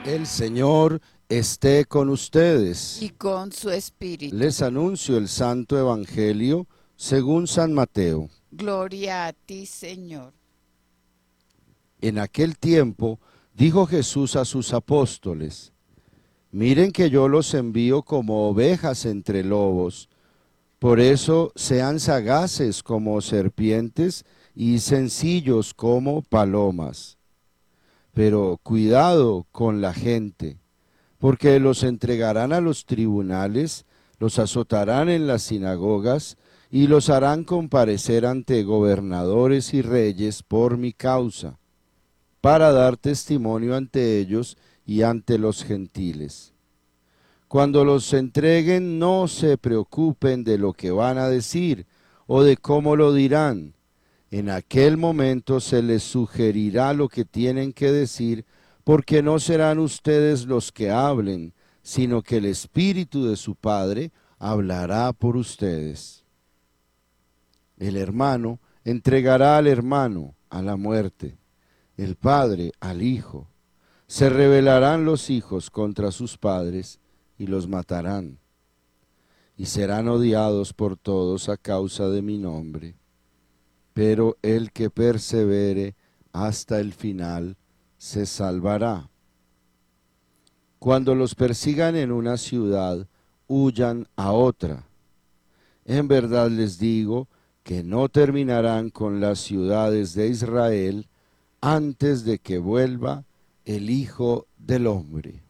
El Señor esté con ustedes. y con su espíritu. Les anuncio el Santo Evangelio según San Mateo. Gloria a ti, Señor. En aquel tiempo dijo Jesús a sus apóstoles: Miren que yo los envío como ovejas entre lobos. Por eso sean sagaces como serpientes y sencillos como palomas. Pero cuidado con la gente, porque los entregarán a los tribunales, los azotarán en las sinagogas y los harán comparecer ante gobernadores y reyes por mi causa, para dar testimonio ante ellos y ante los gentiles. Cuando los entreguen, no se preocupen de lo que van a decir o de cómo lo dirán. En aquel momento se les sugerirá lo que tienen que decir, porque no serán ustedes los que hablen, sino que el Espíritu de su Padre hablará por ustedes. El hermano entregará al hermano a la muerte, el padre al hijo. Se rebelarán los hijos contra sus padres y los matarán, y serán odiados por todos a causa de mi nombre. Pero el que persevere hasta el final se salvará. Cuando los persigan en una ciudad, huyan a otra. En verdad les digo que no terminarán con las ciudades de Israel antes de que vuelva el Hijo del Hombre.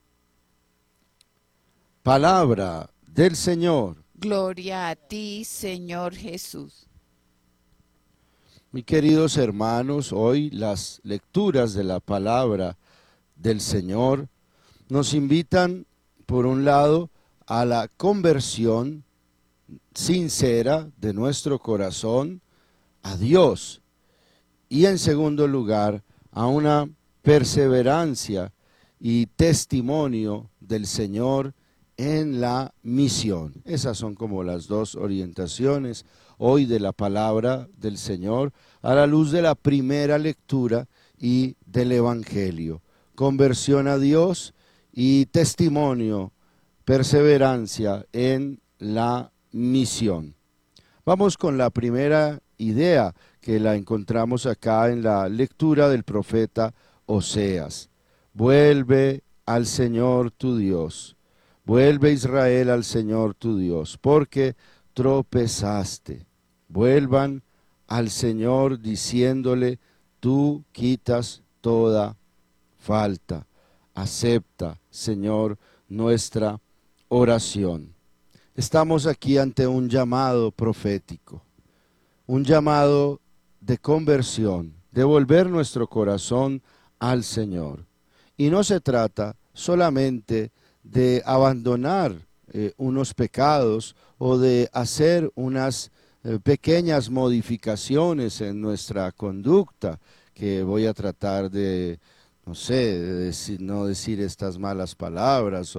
Palabra del Señor. Gloria a ti, Señor Jesús. Mis queridos hermanos, hoy las lecturas de la palabra del Señor nos invitan, por un lado, a la conversión sincera de nuestro corazón a Dios y, en segundo lugar, a una perseverancia y testimonio del Señor en la misión. Esas son como las dos orientaciones hoy de la palabra del Señor a la luz de la primera lectura y del Evangelio. Conversión a Dios y testimonio, perseverancia en la misión. Vamos con la primera idea que la encontramos acá en la lectura del profeta Oseas. Vuelve al Señor tu Dios. Vuelve Israel al Señor tu Dios, porque tropezaste. Vuelvan al Señor diciéndole: tú quitas toda falta. Acepta, Señor, nuestra oración. Estamos aquí ante un llamado profético, un llamado de conversión, de volver nuestro corazón al Señor. Y no se trata solamente de abandonar unos pecados o de hacer unas pequeñas modificaciones en nuestra conducta, que voy a tratar de, no sé, no decir estas malas palabras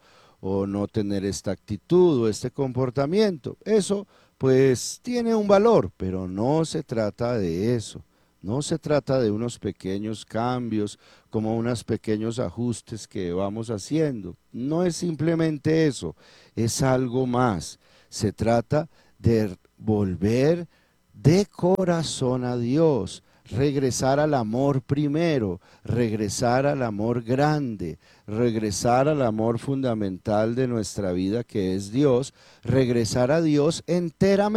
o no tener esta actitud o este comportamiento. Eso pues tiene un valor, pero no se trata de eso. No se trata de unos pequeños cambios, como unos pequeños ajustes que vamos haciendo. No es simplemente eso, es algo más. Se trata de volver de corazón a Dios, regresar al amor primero, regresar al amor grande, regresar al amor fundamental de nuestra vida, que es Dios, regresar a Dios enteramente.